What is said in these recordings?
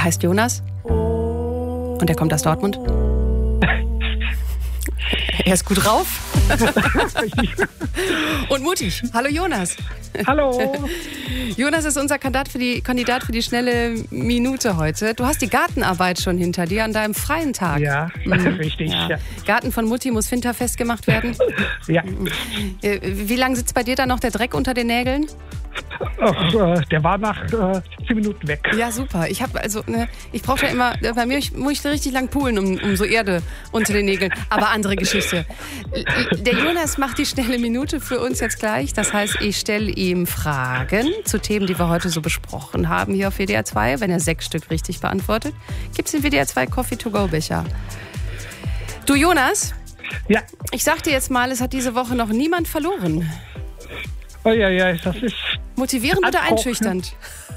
Er heißt Jonas und er kommt aus Dortmund. Er ist gut drauf und mutig. Hallo Jonas. Hallo. Jonas ist unser Kandidat für die schnelle Minute heute. Du hast die Gartenarbeit schon hinter dir an deinem freien Tag. Ja, richtig. Ja. Ja. Garten von Mutti muss winterfest gemacht werden. Ja. Wie lange sitzt bei dir dann noch der Dreck unter den Nägeln? Ach, der war nach 10 Minuten weg. Ja, super. Ich brauche ja immer, bei mir muss ich richtig lang poolen, um so Erde unter den Nägeln. Aber andere Geschichte. Der Jonas macht die schnelle Minute für uns jetzt gleich. Das heißt, ich stelle ihm Fragen zu Themen, die wir heute so besprochen haben hier auf WDR 2. Wenn er 6 Stück richtig beantwortet, gibt es den WDR 2 Coffee-to-go-Becher. Du Jonas? Ja. Ich sag dir jetzt mal, es hat diese Woche noch niemand verloren. Oh ja, das ist Motivierend oder einschüchternd?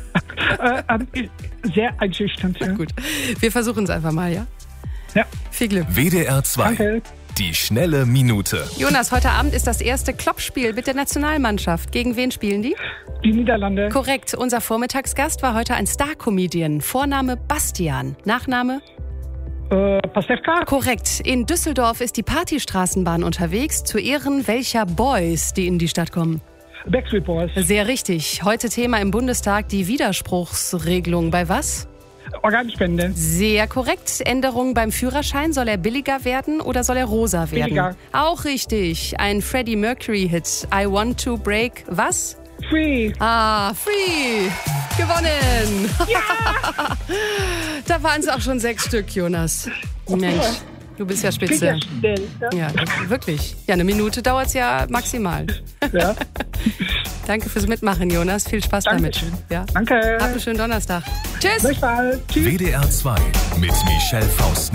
sehr einschüchternd. Ja. Gut, wir versuchen es einfach mal, ja? Ja. Viel Glück. WDR 2, Danke. die schnelle Minute. Jonas, heute Abend ist das erste Kloppspiel mit der Nationalmannschaft. Gegen wen spielen die? Die Niederlande. Korrekt, unser Vormittagsgast war heute ein Star-Comedian. Vorname Bastian, Nachname? Pastewka. Korrekt, in Düsseldorf ist die Partystraßenbahn unterwegs. Zu Ehren welcher Boys, die in die Stadt kommen? Backstreet Boys. Sehr richtig. Heute Thema im Bundestag die Widerspruchsregelung. Bei was? Organspende. Sehr korrekt. Änderung beim Führerschein. Soll er billiger werden oder soll er rosa werden? Billiger. Auch richtig. Ein Freddie Mercury-Hit. I want to break was? Free. Free. Gewonnen. Ja. Da waren es auch schon 6 Stück, Jonas. Mensch, du bist ja spitze. Schnell, ja. Ja, wirklich. Ja, 1 Minute dauert es ja maximal. Ja. Danke fürs Mitmachen, Jonas. Viel Spaß Dankeschön. damit. Ja. Danke. Hab einen schönen Donnerstag. Tschüss. Bis bald. Tschüss. WDR 2 mit Michelle Faust.